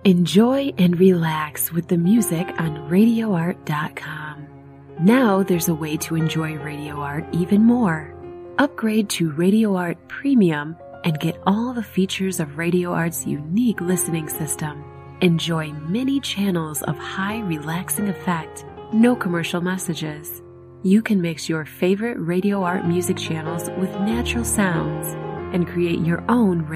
Enjoy and relax with the music on RadioArt.com. Now there's a way to enjoy Radio Art even more. Upgrade to Radio Art Premium and get all the features of Radio Art's unique listening system. Enjoy many channels of high relaxing effect, no commercial messages. You can mix your favorite Radio Art music channels with natural sounds and create your own